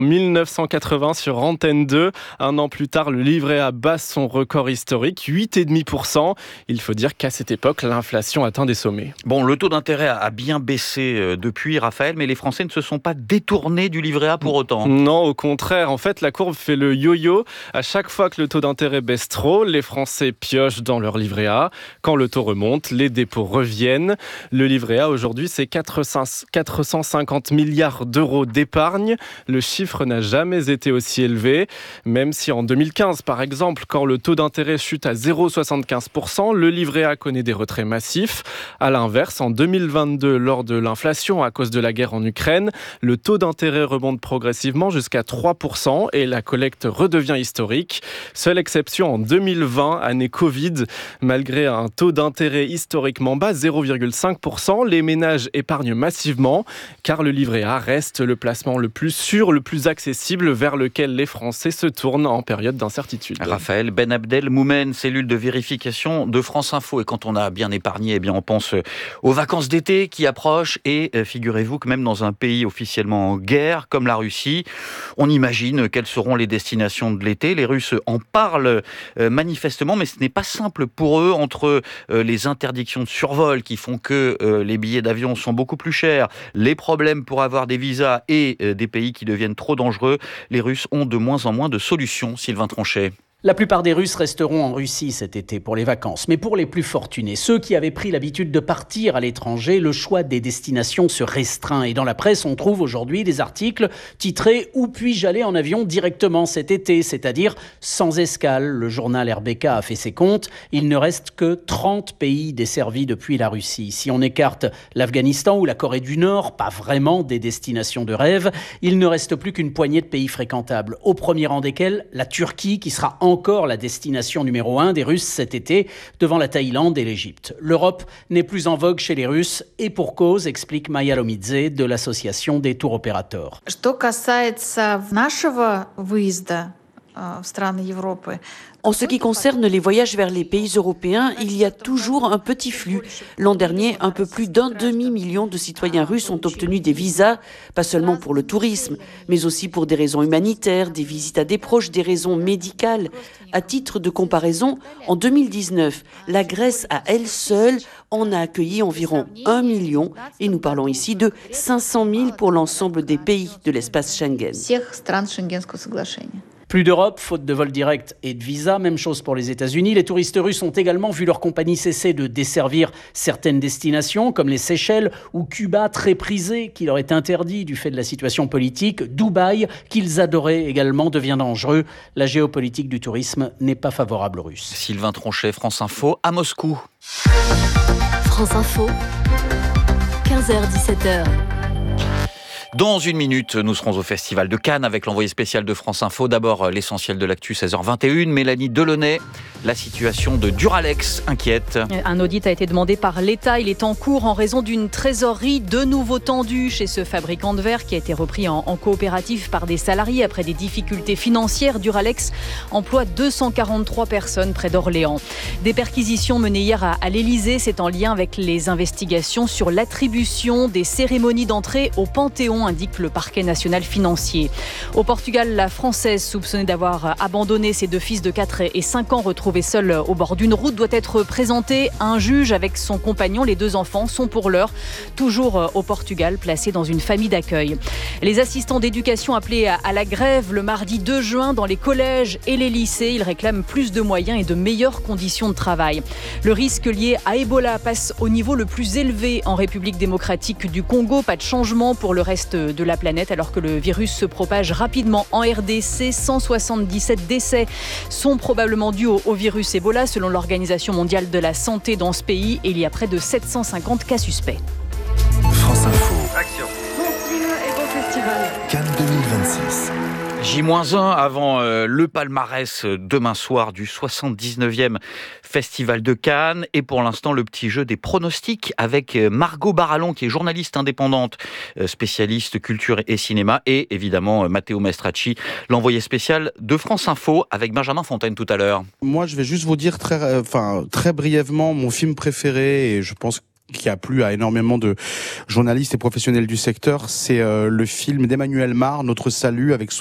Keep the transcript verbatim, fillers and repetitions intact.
mille neuf cent quatre-vingts sur Antenne deux. Un an plus tard, le livret A bat son record historique, huit virgule cinq pour cent. Il faut dire qu'à cette époque, l'inflation atteint des sommets. Bon, le taux d'intérêt a bien baissé depuis, Raphaël, mais les Français ne se sont pas détournés du livret A pour autant. Non, au contraire. En fait, la courbe fait le yo-yo. À chaque fois que le taux d'intérêt baisse trop, les Français piochent dans leur livret A. Quand le taux remonte, les dépôts reviennent. Le livret A, aujourd'hui, c'est quatre cent cinquante milliards d'euros d'épargne. Le chiffre n'a jamais été aussi élevé. Même si en deux mille quinze, par exemple, quand le taux d'intérêt chute à zéro virgule soixante-quinze pour cent, le livret A connaît des retraits massifs. À l'inverse, en deux mille vingt-deux, lors de l'inflation à cause de la guerre en Ukraine, le taux d'intérêt remonte progressivement jusqu'à trois pour cent et la collecte redevient historique. Seule exception en deux mille vingt, année Covid. Malgré un taux d'intérêt historiquement bas, zéro virgule cinq pour cent, les ménages épargnent massivement car le livret A reste le placement le plus sûr, le plus accessible vers lequel les Français se tournent en période d'incertitude. Raphaël Ben Abdel Moumen, cellule de vérification de France Info. Et quand on a bien épargné, eh bien on pense aux vacances d'été qui approchent. Et figurez-vous que même dans un pays officiellement en guerre comme la Russie, on imagine quelles seront les destinations de l'été. Les Russes en parlent manifestement, mais ce n'est pas simple pour eux entre les interdictions de survol qui font que les billets d'avion sont beaucoup plus chers, les problèmes pour avoir des visas et des pays qui deviennent trop dangereux. Les Russes ont de moins en moins de solutions, Sylvain Tronchet. La plupart des Russes resteront en Russie cet été pour les vacances. Mais pour les plus fortunés, ceux qui avaient pris l'habitude de partir à l'étranger, le choix des destinations se restreint. Et dans la presse, on trouve aujourd'hui des articles titrés « Où puis-je aller en avion directement cet été ?» c'est-à-dire sans escale. Le journal R B K a fait ses comptes. Il ne reste que trente pays desservis depuis la Russie. Si on écarte l'Afghanistan ou la Corée du Nord, pas vraiment des destinations de rêve, il ne reste plus qu'une poignée de pays fréquentables. Au premier rang desquels, la Turquie qui sera en encore la destination numéro un des Russes cet été, devant la Thaïlande et l'Égypte. L'Europe n'est plus en vogue chez les Russes, et pour cause, explique Maya Lomidze de l'association des tour opérateurs. Что касается нашего выезда в страны Европы, En ce qui concerne les voyages vers les pays européens, il y a toujours un petit flux. L'an dernier, un peu plus d'un demi-million de citoyens russes ont obtenu des visas, pas seulement pour le tourisme, mais aussi pour des raisons humanitaires, des visites à des proches, des raisons médicales. À titre de comparaison, en deux mille dix-neuf, la Grèce à elle seule en a accueilli environ un million, et nous parlons ici de cinq cent mille pour l'ensemble des pays de l'espace Schengen. Plus d'Europe, faute de vol direct et de visa. Même chose pour les États-Unis. Les touristes russes ont également vu leur compagnie cesser de desservir certaines destinations, comme les Seychelles ou Cuba, très prisées, qui leur est interdit du fait de la situation politique. Dubaï, qu'ils adoraient également, devient dangereux. La géopolitique du tourisme n'est pas favorable aux Russes. Sylvain Tronchet, France Info, à Moscou. France Info, quinze heures dix-sept heures. Dans une minute, nous serons au Festival de Cannes avec l'envoyé spécial de France Info. D'abord, l'essentiel de l'actu, seize heures vingt et une. Mélanie Delaunay, la situation de Duralex inquiète. Un audit a été demandé par l'État. Il est en cours en raison d'une trésorerie de nouveau tendue chez ce fabricant de verre qui a été repris en, en coopérative par des salariés après des difficultés financières. Duralex emploie deux cent quarante-trois personnes près d'Orléans. Des perquisitions menées hier à, à l'Élysée. C'est en lien avec les investigations sur l'attribution des cérémonies d'entrée au Panthéon, indique le parquet national financier. Au Portugal, la Française soupçonnée d'avoir abandonné ses deux fils de quatre et cinq ans retrouvés seuls au bord d'une route doit être présentée à un juge avec son compagnon. Les deux enfants sont pour l'heure toujours au Portugal, placés dans une famille d'accueil. Les assistants d'éducation appelés à la grève le mardi deux juin dans les collèges et les lycées. Ils réclament plus de moyens et de meilleures conditions de travail. Le risque lié à Ebola passe au niveau le plus élevé en République démocratique du Congo. Pas de changement pour le reste de la planète alors que le virus se propage rapidement en R D C. cent soixante-dix-sept décès sont probablement dus au, au virus Ebola selon l'Organisation mondiale de la santé dans ce pays et il y a près de sept cent cinquante cas suspects. France Info. Action. Bon film et bon festival. Cannes deux mille vingt-six. J un avant euh, le palmarès euh, demain soir du soixante-dix-neuvième Festival de Cannes. Et pour l'instant, le petit jeu des pronostics avec euh, Margot Barallon, qui est journaliste indépendante, euh, spécialiste culture et cinéma. Et évidemment, euh, Matteo Mestracci, l'envoyé spécial de France Info, avec Benjamin Fontaine tout à l'heure. Moi, je vais juste vous dire très, enfin, très brièvement mon film préféré. Et je pense qui a plu à énormément de journalistes et professionnels du secteur, c'est euh, le film d'Emmanuel Mar, Notre Salut, avec